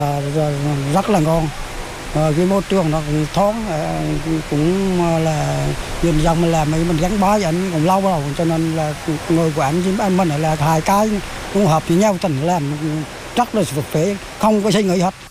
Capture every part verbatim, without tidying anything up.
Rất là ngon. Cái môi trường nó cũng thoáng, cũng là dân dân mình làm mình gắn bó với anh cũng lâu rồi, cho nên là người của anh với anh mình là hai cái cũng hợp với nhau, thành làm rất là thực tế, không có suy nghĩ hết.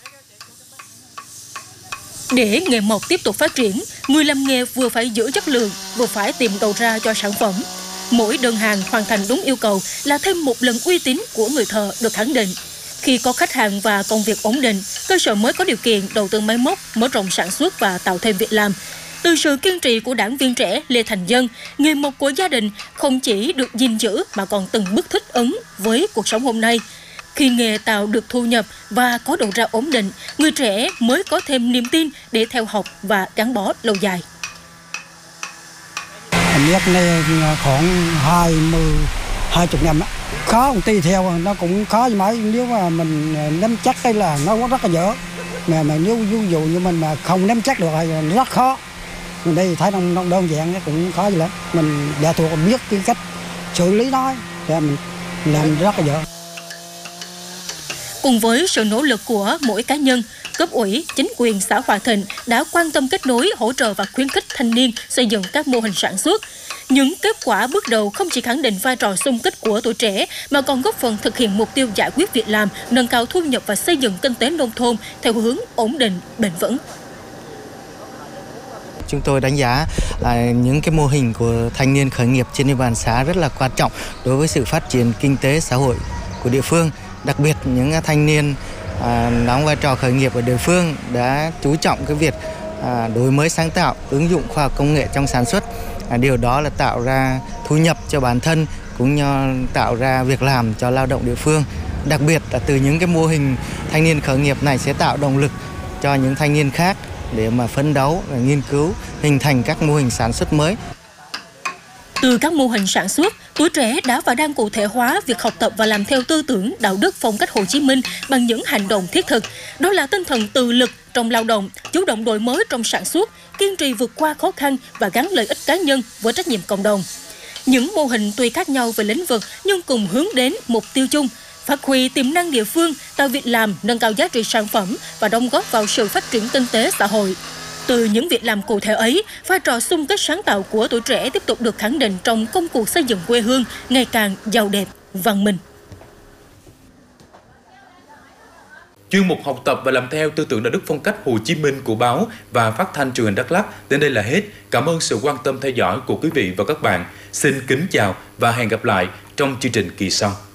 Để nghề mộc tiếp tục phát triển, người làm nghề vừa phải giữ chất lượng, vừa phải tìm đầu ra cho sản phẩm. Mỗi đơn hàng hoàn thành đúng yêu cầu là thêm một lần uy tín của người thợ được khẳng định. Khi có khách hàng và công việc ổn định, cơ sở mới có điều kiện đầu tư máy móc, mở rộng sản xuất và tạo thêm việc làm. Từ sự kiên trì của đảng viên trẻ Lê Thành Dân, nghề mộc của gia đình không chỉ được gìn giữ mà còn từng bước thích ứng với cuộc sống hôm nay. Khi nghề tạo được thu nhập và có đầu ra ổn định, người trẻ mới có thêm niềm tin để theo học và gắn bó lâu dài. Nhất này khoảng hai mươi, hai mươi năm á. Khó tùy theo, nó cũng khó như mấy, nếu mà mình nắm chắc cái là nó rất là dở. Mà, mà nếu ví dụ như mình mà không nắm chắc được thì nó rất khó. Mình đây thấy nó, nó đơn giản, nó cũng khó gì lắm. Mình đã thuộc biết cái cách xử lý nó, thì mình làm rất là dở. Cùng với sự nỗ lực của mỗi cá nhân, cấp ủy, chính quyền xã Hòa Thịnh đã quan tâm kết nối, hỗ trợ và khuyến khích thanh niên xây dựng các mô hình sản xuất. Những kết quả bước đầu không chỉ khẳng định vai trò xung kích của tuổi trẻ mà còn góp phần thực hiện mục tiêu giải quyết việc làm, nâng cao thu nhập và xây dựng kinh tế nông thôn theo hướng ổn định, bền vững. Chúng tôi đánh giá à, những cái mô hình của thanh niên khởi nghiệp trên địa bàn xã rất là quan trọng đối với sự phát triển kinh tế xã hội của địa phương. Đặc biệt những thanh niên à, đóng vai trò khởi nghiệp ở địa phương đã chú trọng cái việc à, đổi mới sáng tạo, ứng dụng khoa học công nghệ trong sản xuất. À, điều đó là tạo ra thu nhập cho bản thân cũng như tạo ra việc làm cho lao động địa phương. Đặc biệt là từ những cái mô hình thanh niên khởi nghiệp này sẽ tạo động lực cho những thanh niên khác để mà phấn đấu và nghiên cứu hình thành các mô hình sản xuất mới. Từ các mô hình sản xuất, tuổi trẻ đã và đang cụ thể hóa việc học tập và làm theo tư tưởng, đạo đức, phong cách Hồ Chí Minh bằng những hành động thiết thực. Đó là tinh thần tự lực trong lao động, chủ động đổi mới trong sản xuất, kiên trì vượt qua khó khăn và gắn lợi ích cá nhân với trách nhiệm cộng đồng. Những mô hình tuy khác nhau về lĩnh vực nhưng cùng hướng đến mục tiêu chung, phát huy tiềm năng địa phương, tạo việc làm, nâng cao giá trị sản phẩm và đóng góp vào sự phát triển kinh tế xã hội. Từ những việc làm cụ thể ấy, vai trò xung kích sáng tạo của tuổi trẻ tiếp tục được khẳng định trong công cuộc xây dựng quê hương ngày càng giàu đẹp, văn minh. Chuyên mục học tập và làm theo tư tưởng đạo đức phong cách Hồ Chí Minh của báo và phát thanh truyền hình Đắk Lắk đến đây là hết. Cảm ơn sự quan tâm theo dõi của quý vị và các bạn. Xin kính chào và hẹn gặp lại trong chương trình kỳ sau.